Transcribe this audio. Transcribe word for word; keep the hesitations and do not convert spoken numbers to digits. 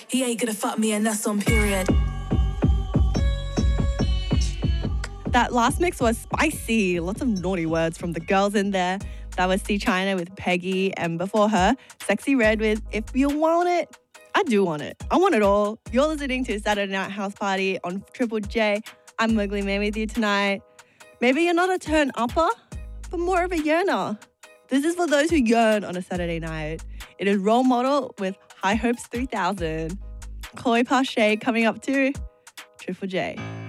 He ain't gonna fuck me and that's on period. That last mix was spicy. Lots of naughty words from the girls in there. That was C China with Peggy, and before her, Sexy Red with If You Want It. I do want it. I want it all. You're listening to Saturday Night House Party on Triple J. I'm Mowgli May with you tonight. Maybe you're not a turn-upper, but more of a yearner. This is for those who yearn on a Saturday night. It is Role Model with High Hopes three thousand. Chloe Pache coming up to Triple J.